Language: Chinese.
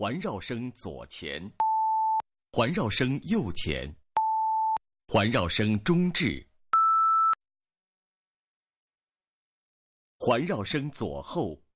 环绕声左前，环绕声右前，环绕声中置，环绕声左后，